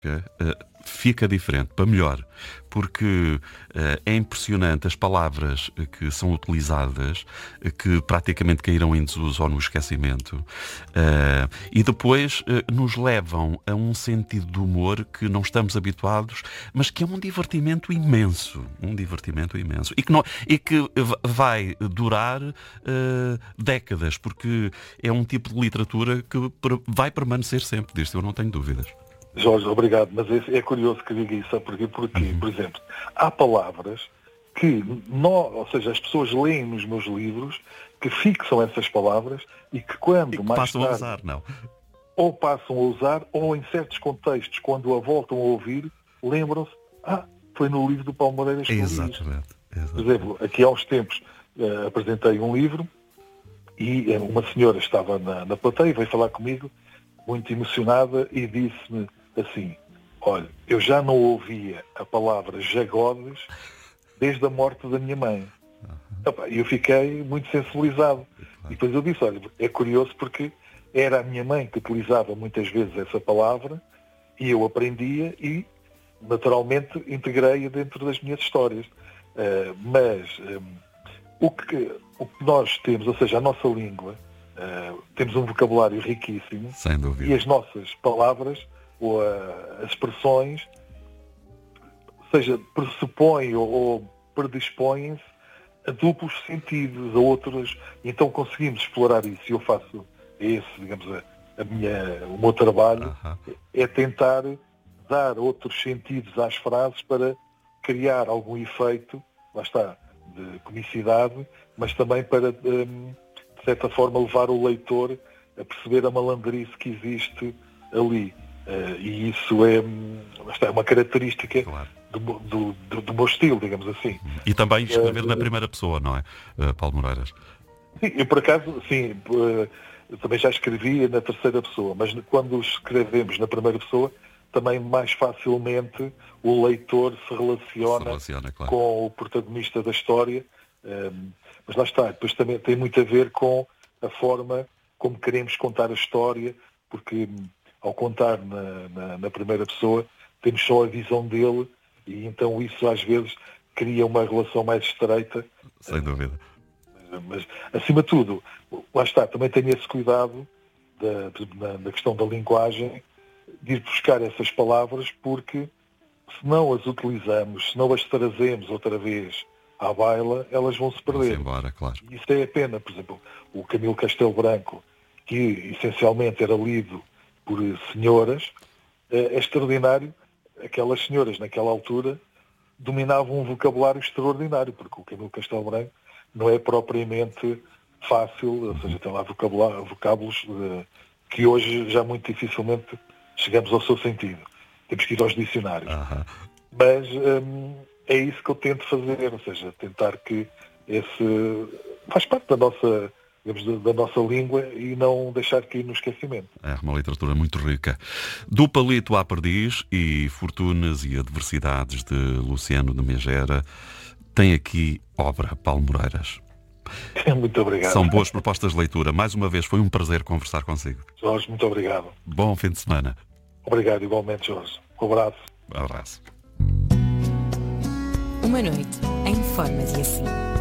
fica diferente, para melhor, porque é impressionante as palavras que são utilizadas, que praticamente caíram em desuso ou no esquecimento, e depois nos levam a um sentido de humor que não estamos habituados, mas que é um divertimento imenso, e que vai durar décadas, porque é um tipo de literatura que vai permanecer sempre, disto eu não tenho dúvidas. Jorge, obrigado, mas é curioso que diga isso, sabe porquê? Porque, por exemplo, há palavras que, ou seja, as pessoas leem nos meus livros, que fixam essas palavras e que quando mais passam tarde, a usar, não? ou passam a usar, ou em certos contextos, quando a voltam a ouvir, lembram-se, foi no livro do Paulo Moreiras que eu li isto. Exatamente. Por exemplo, aqui há uns tempos apresentei um livro e uma senhora estava na plateia, veio falar comigo, muito emocionada, e disse-me assim: olha, eu já não ouvia a palavra jagodes desde a morte da minha mãe. E eu fiquei muito sensibilizado. E depois eu disse: olha, é curioso porque era a minha mãe que utilizava muitas vezes essa palavra e eu aprendia e naturalmente integrei-a dentro das minhas histórias. O que nós temos, ou seja, a nossa língua, temos um vocabulário riquíssimo. Sem dúvida. E as nossas palavras ou as expressões, seja, pressupõem ou predispõem-se a duplos sentidos, a outros, então conseguimos explorar isso. E eu faço esse, digamos, o meu trabalho, é tentar dar outros sentidos às frases para criar algum efeito, lá está, de comicidade, mas também para, de certa forma, levar o leitor a perceber a malandrice que existe ali. E isso é uma característica, claro, do meu estilo, digamos assim. E também escrever na primeira pessoa, não é, Paulo Moreiras? Sim, eu por acaso, sim, também já escrevia na terceira pessoa, mas quando escrevemos na primeira pessoa, também mais facilmente o leitor se relaciona claro, com o protagonista da história. Mas lá está, depois também tem muito a ver com a forma como queremos contar a história, porque ao contar na primeira pessoa temos só a visão dele e então isso às vezes cria uma relação mais estreita. Sem dúvida. Mas acima de tudo, lá está, também tenho esse cuidado na questão da linguagem, de ir buscar essas palavras, porque se não as utilizamos, se não as trazemos outra vez à baila, elas vão se perder. Embora, claro. E isso é a pena. Por exemplo, o Camilo Castelo Branco, que essencialmente era lido por senhoras, é extraordinário. Aquelas senhoras, naquela altura, dominavam um vocabulário extraordinário, porque o Camilo Castelo Branco não é propriamente fácil, ou seja, tem lá vocábulos que hoje já muito dificilmente chegamos ao seu sentido. Temos que ir aos dicionários. Mas é isso que eu tento fazer, ou seja, tentar que esse faz parte da nossa, digamos, da nossa língua e não deixar cair no esquecimento. É uma literatura muito rica. Do Palito à Perdiz e Fortunas e Adversidades de Luciano de Megera, tem aqui obra, Paulo Moreiras. Muito obrigado. São boas propostas de leitura. Mais uma vez, foi um prazer conversar consigo. Jorge, muito obrigado. Bom fim de semana. Obrigado, igualmente, Jorge. Um abraço. Um abraço. Uma noite em Formas e Assim.